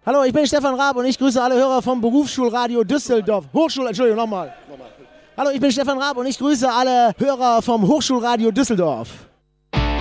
Hallo, ich bin Stefan Raab und ich grüße alle Hörer vom Berufsschulradio Düsseldorf. Entschuldigung, nochmal. Hallo, ich bin Stefan Raab und ich grüße alle Hörer vom Hochschulradio Düsseldorf.